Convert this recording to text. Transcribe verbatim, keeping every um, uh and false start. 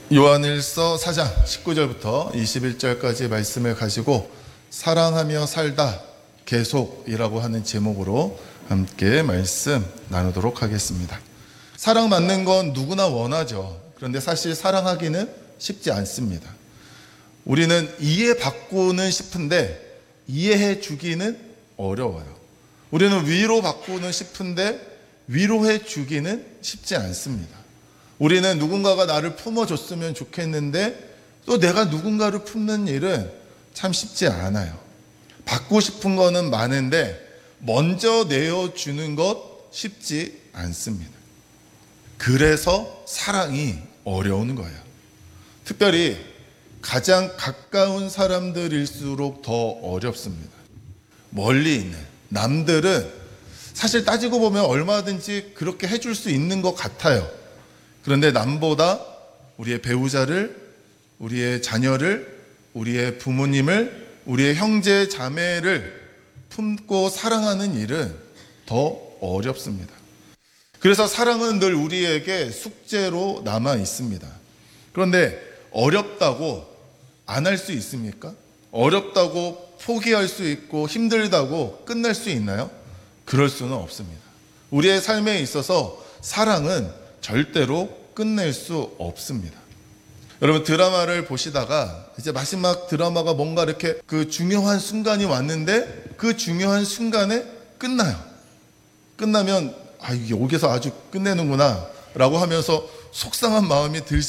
요한일서 사 장 십구 절부터 이십일 절까지 말씀을 가지고 사랑하며 살다 계속이라고 하는 제목으로 함께 말씀 나누도록 하겠습니다. 사랑받는 건 누구나 원하죠. 그런데 사실 사랑하기는 쉽지 않습니다. 우리는 이해받고는 싶은데 이해해 주기는 어려워요. 우리는 위로받고는 싶은데 위로해 주기는 쉽지 않습니다. 우리는 누군가가 나를 품어줬으면 좋겠는데 또 내가 누군가를 품는 일은 참 쉽지 않아요. 받고 싶은 거는 많은데 먼저 내어주는 것 쉽지 않습니다. 그래서 사랑이 어려운 거예요. 특별히 가장 가까운 사람들일수록 더 어렵습니다. 멀리 있는 남들은 사실 따지고 보면 얼마든지 그렇게 해줄 수 있는 것 같아요. 그런데 남보다 우리의 배우자를, 우리의 자녀를, 우리의 부모님을, 우리의 형제, 자매를 품고 사랑하는 일은 더 어렵습니다. 그래서 사랑은 늘 우리에게 숙제로 남아 있습니다. 그런데 어렵다고 안 할 수 있습니까? 어렵다고 포기할 수 있고 힘들다고 끝날 수 있나요? 그럴 수는 없습니다. 우리의 삶에 있어서 사랑은 절대로 끝낼 수 없습니다. 여러분, 드라마를 보시다가 이제 마지막 드라마가 뭔가 이렇게 그 중요한 순간이 왔는데 그 중요한 순간에 끝나요. 끝나면 아, 이게 여기서 아주 끝내는구나 라고 하면서 속상한 마음이 들